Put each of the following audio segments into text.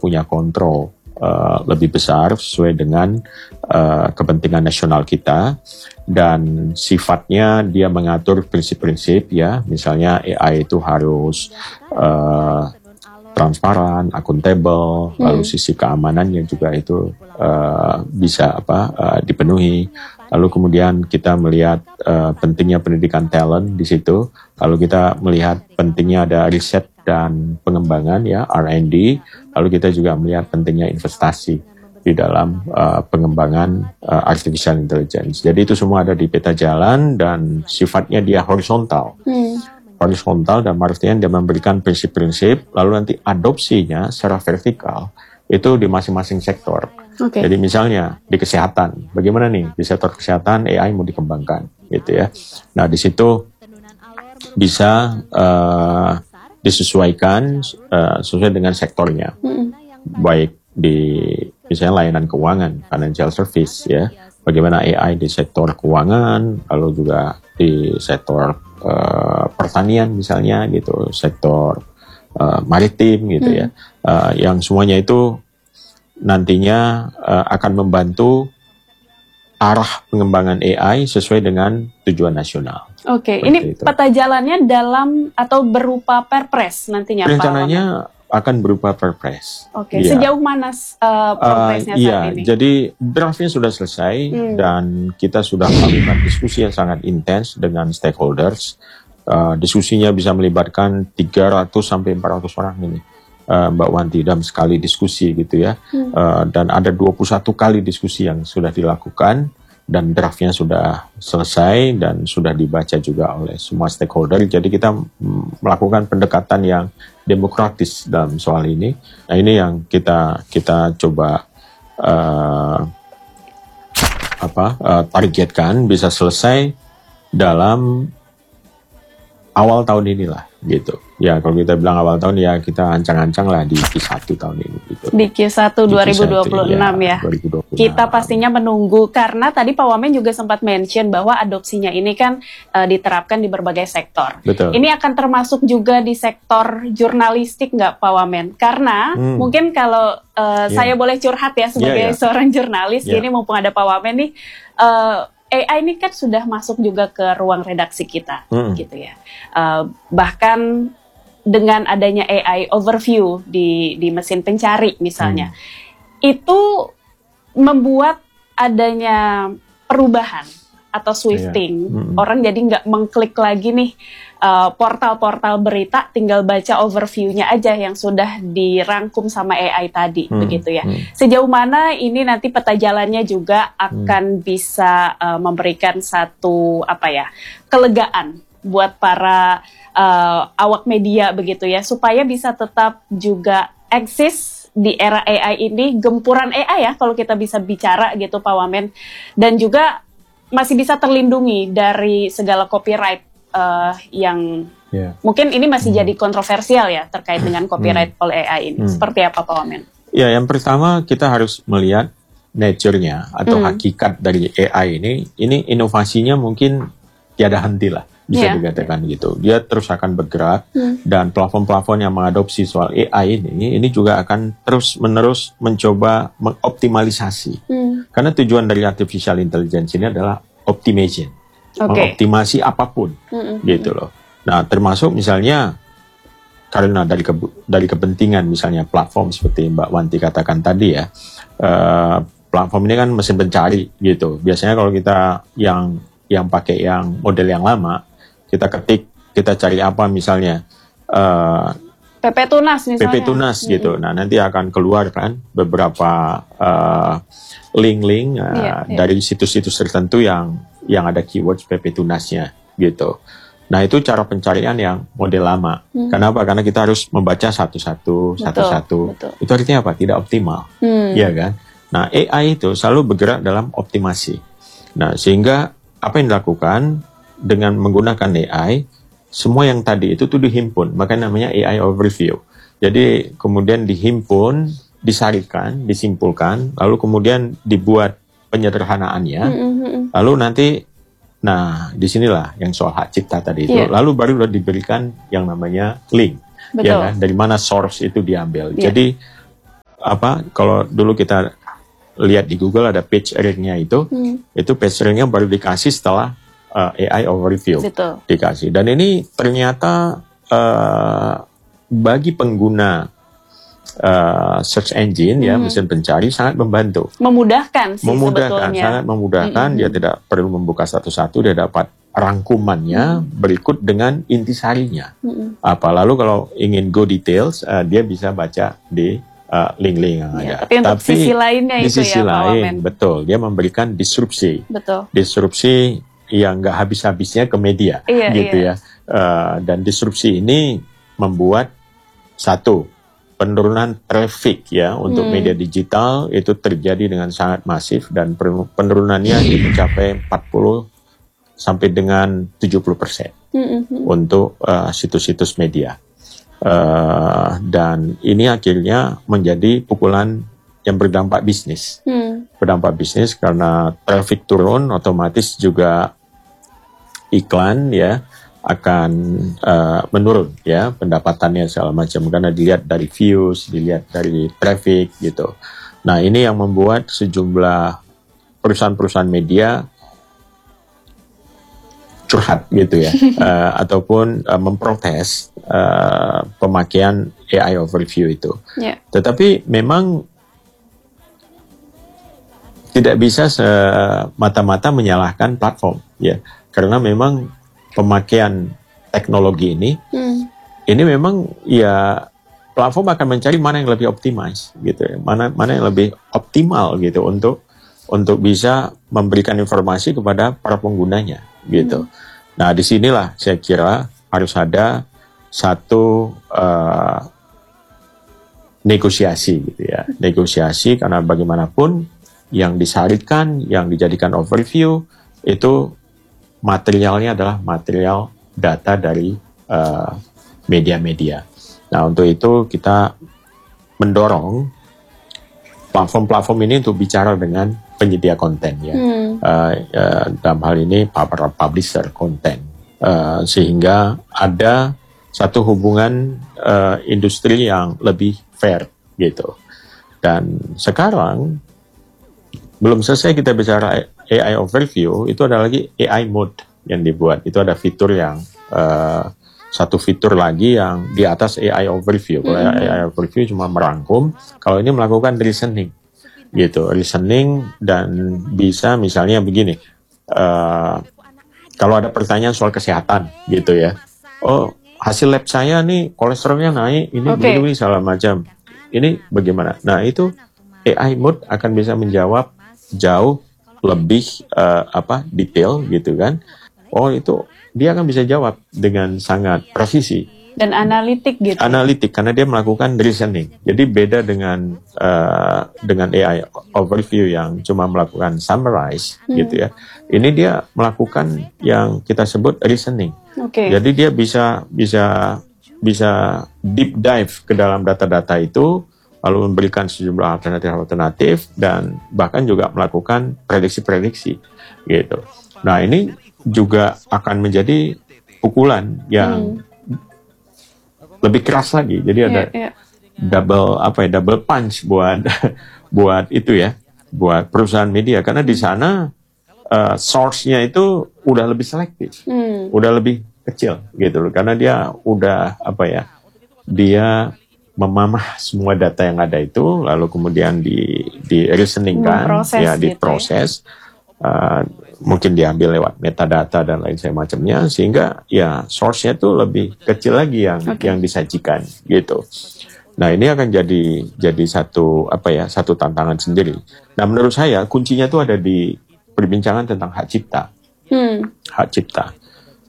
punya kontrol lebih besar sesuai dengan kepentingan nasional kita, dan sifatnya dia mengatur prinsip-prinsip ya, misalnya AI itu harus transparan, akuntabel, lalu sisi keamanannya juga itu bisa dipenuhi. Lalu kemudian kita melihat pentingnya pendidikan talent di situ. Lalu kita melihat pentingnya ada riset dan pengembangan ya, R&D. Lalu kita juga melihat pentingnya investasi di dalam pengembangan artificial intelligence. Jadi itu semua ada di peta jalan dan sifatnya dia horizontal. Horizontal dan artinya dia memberikan prinsip-prinsip, lalu nanti adopsinya secara vertikal itu di masing-masing sektor. Okay. Jadi misalnya di kesehatan, bagaimana nih di sektor kesehatan AI mau dikembangkan, gitu ya. Nah di situ bisa disesuaikan sesuai dengan sektornya, baik di misalnya layanan keuangan, financial service ya. Bagaimana AI di sektor keuangan, lalu juga di sektor pertanian misalnya gitu, sektor maritim gitu ya, yang semuanya itu nantinya akan membantu arah pengembangan AI sesuai dengan tujuan nasional. Oke, ini peta jalannya dalam atau berupa perpres nantinya Pak? Rencananya akan berupa perpres. Oke, ya. Sejauh mana progresnya saat ini? Jadi draftnya sudah selesai dan kita sudah melakukan diskusi yang sangat intens dengan stakeholders. Diskusinya bisa melibatkan 300 sampai 400 orang ini, Mbak Wanti, dalam sekali diskusi gitu ya. Dan ada 21 kali diskusi yang sudah dilakukan dan draftnya sudah selesai dan sudah dibaca juga oleh semua stakeholder. Jadi kita melakukan pendekatan yang demokratis dalam soal ini. Nah ini yang kita coba targetkan bisa selesai dalam awal tahun inilah gitu. Ya kalau kita bilang awal tahun ya kita ancang-ancang lah di Q1 tahun ini gitu. Di Q1 2026 ya. 2026. Kita pastinya menunggu karena tadi Pak Wamen juga sempat mention bahwa adopsinya ini kan diterapkan di berbagai sektor. Betul. Ini akan termasuk juga di sektor jurnalistik nggak Pak Wamen? Karena mungkin kalau saya boleh curhat ya sebagai seorang jurnalis, jadi mumpung ada Pak Wamen nih, AI ini kan sudah masuk juga ke ruang redaksi kita, gitu ya. Bahkan dengan adanya AI overview di mesin pencari misalnya, itu membuat adanya perubahan atau swifting. Orang jadi nggak mengklik lagi nih portal-portal berita, tinggal baca overview-nya aja yang sudah dirangkum sama AI tadi, begitu ya. Sejauh mana ini nanti peta jalannya juga akan bisa memberikan satu kelegaan buat para awak media begitu ya, supaya bisa tetap juga eksis di era AI ini, gempuran AI ya kalau kita bisa bicara gitu Pak Wamen, dan juga masih bisa terlindungi dari segala copyright yang mungkin ini masih jadi kontroversial ya terkait dengan copyright oleh AI ini. Seperti apa Pak Wamen? Ya, yang pertama kita harus melihat nature-nya atau hakikat dari AI ini inovasinya mungkin tiada henti lah, bisa dikatakan gitu. Dia terus akan bergerak dan platform-platform yang mengadopsi soal AI ini juga akan terus-menerus mencoba mengoptimalisasi. Karena tujuan dari artificial intelligence ini adalah optimization. Mengoptimasi apapun, gitu loh. Nah, termasuk misalnya karena dari kepentingan misalnya platform seperti Mbak Wanti katakan tadi ya, platform ini kan mesin pencari gitu. Biasanya kalau kita yang pakai yang model yang lama, kita ketik, kita cari apa misalnya, PP Tunas misalnya. PP Tunas gitu. Nah, nanti akan keluar kan beberapa link-link dari situs-situs tertentu yang ada keywords PP Tunasnya gitu. Nah, itu cara pencarian yang model lama. Kenapa? Karena kita harus membaca satu-satu. Itu artinya apa? Tidak optimal. Iya kan? Nah, AI itu selalu bergerak dalam optimasi. Nah, sehingga apa yang dilakukan dengan menggunakan AI, semua yang tadi itu tuh dihimpun. Makanya namanya AI overview. Jadi, kemudian dihimpun, disarikan, disimpulkan, lalu kemudian dibuat penyederhanaannya, lalu nanti, nah disinilah yang soal hak cipta tadi itu, lalu baru diberikan yang namanya link, ya kan? Dari mana source itu diambil. Jadi kalau dulu kita lihat di Google ada page rank-nya itu page rank-nya baru dikasih setelah AI overview. Betul. Dikasih. Dan ini ternyata bagi pengguna search engine mesin pencari sangat membantu. Memudahkan sebetulnya. Sangat memudahkan. Dia tidak perlu membuka satu-satu, dia dapat rangkumannya berikut dengan intisarinya. Lalu kalau ingin go details, dia bisa baca di link-link yang ada. Tapi untuk sisi lainnya di itu sisi ya, lain, betul, dia memberikan disrupsi. Betul. Disrupsi yang nggak habis-habisnya ke media, ya. Dan disrupsi ini membuat satu, penurunan traffic ya untuk media digital itu terjadi dengan sangat masif dan penurunannya mencapai 40 sampai dengan 70% untuk situs-situs media. Dan ini akhirnya menjadi pukulan yang berdampak bisnis. Berdampak bisnis karena traffic turun, otomatis juga iklan ya akan menurun ya pendapatannya segala macam karena dilihat dari views, dilihat dari traffic gitu. Nah, ini yang membuat sejumlah perusahaan-perusahaan media curhat gitu ya ataupun memprotes pemakaian AI overview itu. Tetapi memang tidak bisa semata-mata menyalahkan platform ya, karena memang pemakaian teknologi ini memang ya platform akan mencari mana yang lebih optimize gitu ya, mana yang lebih optimal gitu untuk bisa memberikan informasi kepada para penggunanya gitu. Nah, disinilah saya kira harus ada satu negosiasi gitu ya, negosiasi karena bagaimanapun yang disyaratkan, yang dijadikan overview itu materialnya adalah material data dari media-media. Nah, untuk itu kita mendorong platform-platform ini untuk bicara dengan penyedia konten ya. Dalam hal ini para publisher konten, sehingga ada satu hubungan industri yang lebih fair gitu. Dan sekarang belum selesai kita bicara AI overview, itu ada lagi AI mode yang dibuat. Itu ada fitur yang satu fitur lagi yang di atas AI overview. Kalau AI overview cuma merangkum, kalau ini melakukan listening gitu, listening dan bisa misalnya begini, kalau ada pertanyaan soal kesehatan gitu ya, oh hasil lab saya nih kolesterolnya naik, ini begini segala macam, ini bagaimana? Nah, itu AI mode akan bisa menjawab jauh lebih detail gitu kan. Oh, itu dia akan bisa jawab dengan sangat presisi dan analitik gitu. Analitik karena dia melakukan reasoning. Jadi beda dengan AI overview yang cuma melakukan summarize gitu ya. Ini dia melakukan yang kita sebut reasoning. Jadi dia bisa deep dive ke dalam data-data itu, lalu memberikan sejumlah alternatif dan bahkan juga melakukan prediksi-prediksi gitu. Nah, ini juga akan menjadi pukulan yang lebih keras lagi. Jadi ada double punch buat itu ya, buat perusahaan media karena di sana source-nya itu udah lebih selektif, udah lebih kecil gitu loh, karena dia udah dia memamah semua data yang ada itu, lalu kemudian di reasoningkan, diproses, mungkin diambil lewat metadata dan lain semacamnya, sehingga ya source-nya itu lebih kecil lagi yang disajikan gitu. Nah, ini akan jadi satu tantangan sendiri. Nah, menurut saya kuncinya itu ada di perbincangan tentang hak cipta. Hak cipta.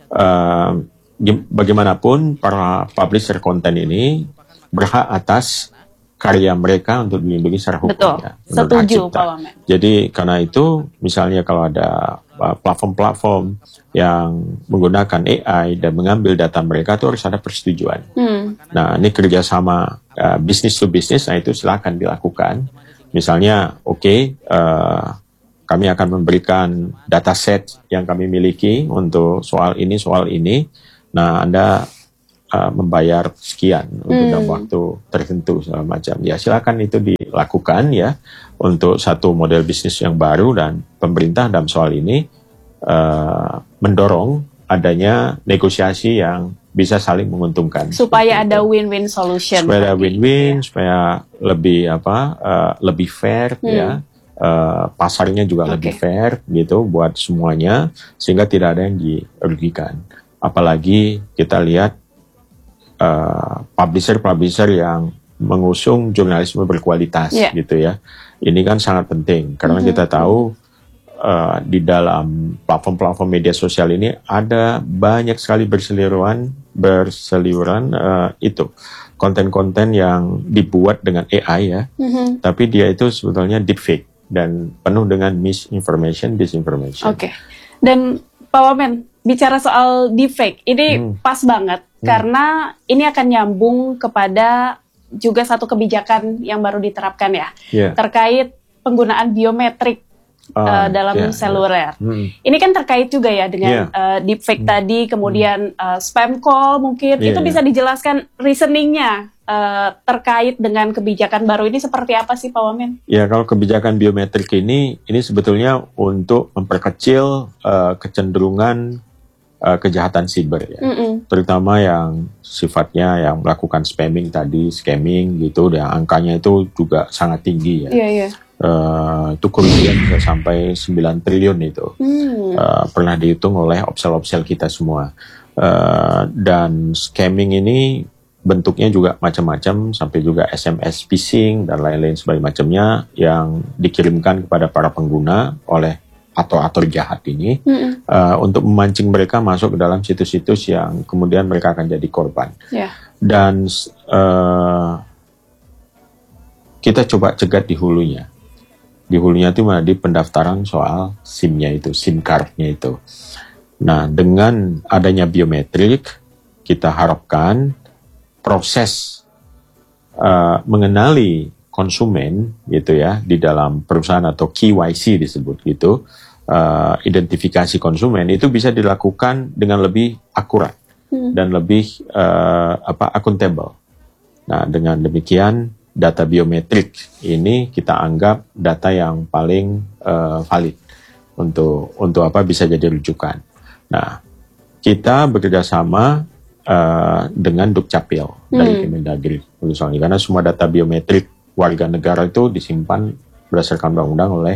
Bagaimanapun para publisher konten ini berhak atas karya mereka untuk dilindungi secara hukum. Betul, ya, setuju Pak Wamen. Jadi karena itu misalnya kalau ada platform-platform yang menggunakan AI dan mengambil data mereka, itu harus ada persetujuan. Nah, ini kerjasama bisnis to bisnis, nah itu silakan dilakukan. Misalnya, kami akan memberikan dataset yang kami miliki untuk soal ini. Nah, Anda membayar sekian untuk dalam waktu tertentu segala macam. Ya, silakan itu dilakukan ya untuk satu model bisnis yang baru, dan pemerintah dalam soal ini mendorong adanya negosiasi yang bisa saling menguntungkan supaya ada win-win solution, supaya ada win-win, supaya lebih fair ya, pasarnya juga lebih fair gitu buat semuanya, sehingga tidak ada yang dirugikan. Apalagi kita lihat publisher yang mengusung jurnalisme berkualitas gitu ya, ini kan sangat penting karena kita tahu di dalam platform-platform media sosial ini ada banyak sekali berseliweran itu konten-konten yang dibuat dengan AI ya, tapi dia itu sebetulnya deepfake dan penuh dengan misinformation, disinformation. Oke. Dan Pak Wamen, bicara soal deepfake ini pas banget karena ini akan nyambung kepada juga satu kebijakan yang baru diterapkan ya, terkait penggunaan biometrik dalam seluler. Ini kan terkait juga ya dengan deepfake tadi, kemudian spam call mungkin. Itu bisa dijelaskan reasoningnya terkait dengan kebijakan baru ini seperti apa sih Pak Wamen? Ya, kalau kebijakan biometrik ini sebetulnya untuk memperkecil kecenderungan kejahatan siber ya. Terutama yang sifatnya yang melakukan spamming tadi, scamming gitu, dan angkanya itu juga sangat tinggi ya. Itu kerugian bisa sampai 9 triliun itu. Pernah dihitung oleh opsel-opsel kita semua. Dan scamming ini bentuknya juga macam-macam, sampai juga SMS phishing dan lain-lain sebagainya macamnya yang dikirimkan kepada para pengguna oleh aktor jahat ini untuk memancing mereka masuk ke dalam situs-situs yang kemudian mereka akan jadi korban. Dan kita coba cegat di hulunya. Di hulunya itu di pendaftaran soal SIM-nya itu, SIM card-nya itu. Nah, dengan adanya biometrik, kita harapkan proses mengenali konsumen gitu ya di dalam perusahaan atau KYC disebut gitu, identifikasi konsumen itu bisa dilakukan dengan lebih akurat dan lebih akuntabel. Nah, dengan demikian data biometrik ini kita anggap data yang paling valid untuk bisa jadi rujukan. Nah, kita bekerjasama dengan Dukcapil dari Kemendagri misalnya, karena semua data biometrik warga negara itu disimpan berdasarkan undang-undang oleh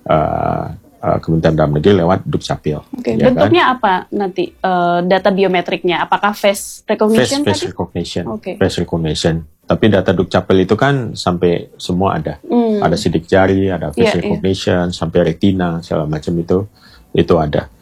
Kementerian Dalam Negeri lewat Dukcapil. Ya, bentuknya kan? Apa nanti data biometriknya? Apakah face recognition? Face recognition. Face recognition. Tapi data Dukcapil itu kan sampai semua ada. Ada sidik jari, ada face recognition, sampai retina, segala macam itu ada.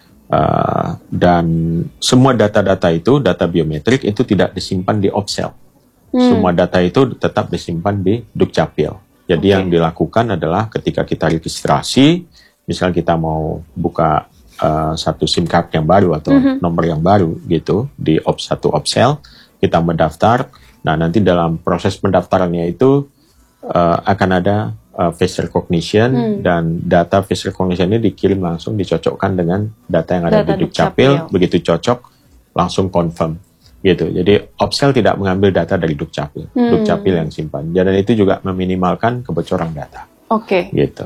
Dan semua data-data itu, data biometrik itu tidak disimpan di Opsel. Semua data itu tetap disimpan di Dukcapil. Jadi yang dilakukan adalah ketika kita registrasi, misal kita mau buka satu SIM card yang baru atau nomor yang baru gitu di satu Opsel, kita mendaftar. Nah, nanti dalam proses pendaftarannya itu akan ada face recognition dan data face recognition ini dikirim langsung, dicocokkan dengan data yang ada di Dukcapil. Begitu cocok, langsung confirm gitu. Jadi Opsel tidak mengambil data dari Dukcapil, Dukcapil yang simpan. Dan itu juga meminimalkan kebocoran data. Gitu.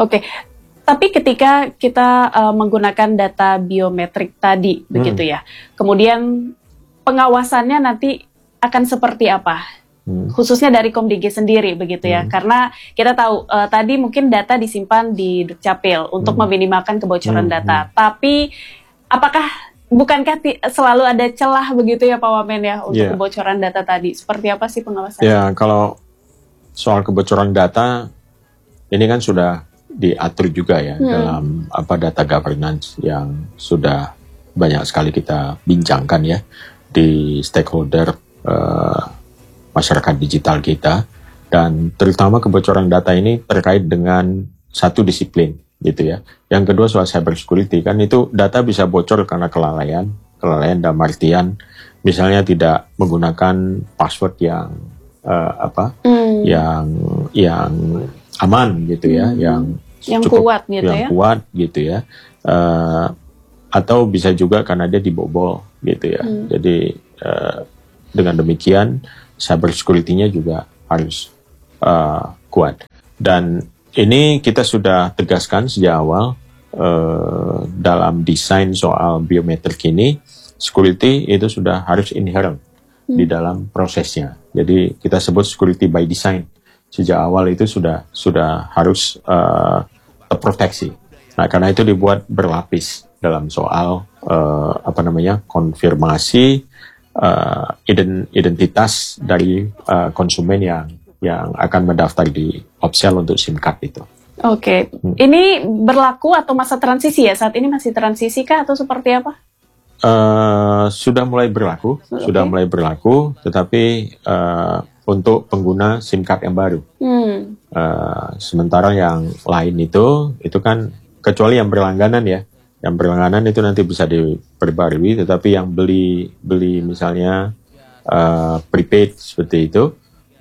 Tapi ketika kita menggunakan data biometrik tadi, begitu ya, kemudian pengawasannya nanti akan seperti apa? Khususnya dari Komdigi sendiri, begitu ya, karena kita tahu tadi mungkin data disimpan di Dukcapil untuk meminimalkan kebocoran data. Tapi apakah bukankah selalu ada celah begitu ya Pak Wamen ya untuk kebocoran data tadi? Seperti apa sih pengawasannya? Ya, kalau soal kebocoran data ini kan sudah diatur juga ya dalam data governance yang sudah banyak sekali kita bincangkan ya di stakeholder masyarakat digital kita, dan terutama kebocoran data ini terkait dengan satu disiplin gitu ya. Yang kedua soal cyber security, kan itu data bisa bocor karena kelalaian dalam artian misalnya tidak menggunakan password yang yang aman gitu ya, yang cukup kuat gitu kuat gitu ya, atau bisa juga karena dia dibobol gitu ya. Jadi dengan demikian cyber security-nya juga harus kuat. Dan ini kita sudah tegaskan sejak awal dalam desain soal biometrik ini, security itu sudah harus inherent di dalam prosesnya. Jadi kita sebut security by design. Sejak awal itu sudah harus terproteksi. Nah, karena itu dibuat berlapis dalam soal konfirmasi identitas dari konsumen yang akan mendaftar di Opsel untuk SIM card itu. Oke. Ini berlaku atau masa transisi ya? Saat ini masih transisi kah atau seperti apa? Sudah mulai berlaku, tetapi untuk pengguna SIM card yang baru. Sementara yang lain itu kan kecuali yang berlangganan ya. Yang berlangganan itu nanti bisa diperbarui, tetapi yang beli misalnya prepaid seperti itu,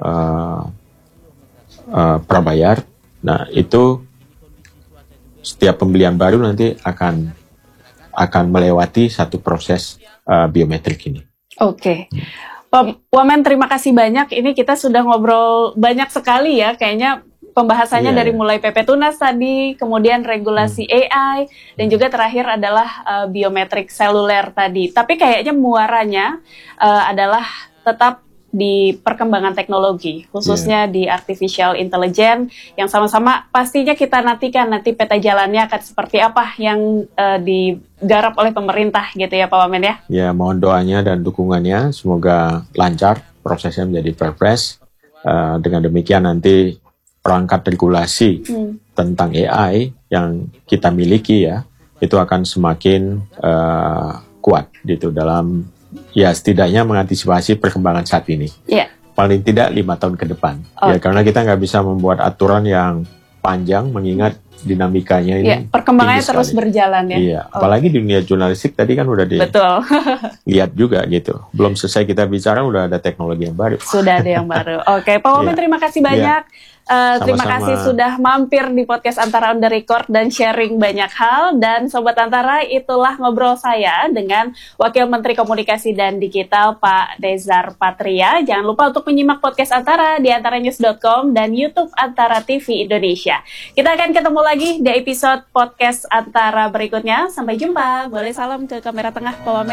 prabayar. Nah, itu setiap pembelian baru nanti akan melewati satu proses biometrik ini. Oke. Pak Wamen, terima kasih banyak. Ini kita sudah ngobrol banyak sekali ya, kayaknya pembahasannya dari mulai PP Tunas tadi, kemudian regulasi AI, dan juga terakhir adalah biometrik seluler tadi. Tapi kayaknya muaranya adalah tetap di perkembangan teknologi, khususnya di artificial intelligence, yang sama-sama pastinya kita nantikan nanti peta jalannya akan seperti apa yang digarap oleh pemerintah gitu ya Pak Wamen ya. Ya, mohon doanya dan dukungannya, semoga lancar prosesnya menjadi perpres. Dengan demikian nanti perangkat regulasi tentang AI yang kita miliki ya, itu akan semakin kuat gitu dalam ya setidaknya mengantisipasi perkembangan saat ini. Paling tidak 5 tahun ke depan. Ya, karena kita nggak bisa membuat aturan yang panjang mengingat dinamikanya ini. Perkembangannya terus berjalan ya. Iya, apalagi di dunia jurnalistik tadi kan udah lihat juga gitu. Belum selesai kita bicara udah ada teknologi yang baru. Sudah ada yang baru. Oke, Pak Wamen terima kasih banyak. Terima kasih sudah mampir di podcast Antara On The Record dan sharing banyak hal. Dan Sobat Antara, itulah ngobrol saya dengan Wakil Menteri Komunikasi dan Digital Pak Nezar Patria. Jangan lupa untuk menyimak podcast Antara di antaranews.com dan YouTube Antara TV Indonesia. Kita akan ketemu lagi di episode podcast Antara berikutnya. Sampai jumpa. Boleh salam ke kamera tengah Pak Wamen.